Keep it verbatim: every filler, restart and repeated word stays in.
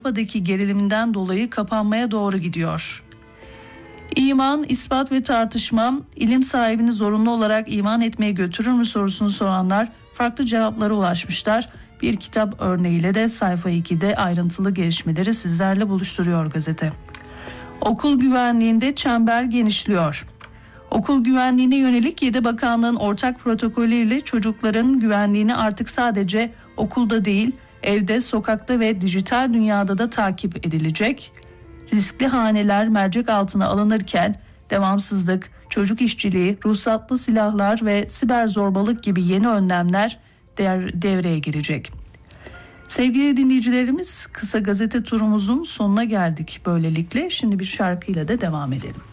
Avrupa'daki geriliminden dolayı kapanmaya doğru gidiyor. İman, ispat ve tartışma, ilim sahibini zorunlu olarak iman etmeye götürür mü sorusunu soranlar farklı cevaplara ulaşmışlar. Bir kitap örneğiyle de sayfa ikide ayrıntılı gelişmeleri sizlerle buluşturuyor gazete. Okul güvenliğinde çember genişliyor. Okul güvenliğine yönelik yedi bakanlığın ortak protokolüyle çocukların güvenliğini artık sadece okulda değil, evde, sokakta ve dijital dünyada da takip edilecek. Riskli haneler mercek altına alınırken devamsızlık, çocuk işçiliği, ruhsatlı silahlar ve siber zorbalık gibi yeni önlemler devreye girecek. Sevgili dinleyicilerimiz, kısa gazete turumuzun sonuna geldik böylelikle. Şimdi bir şarkıyla da devam edelim.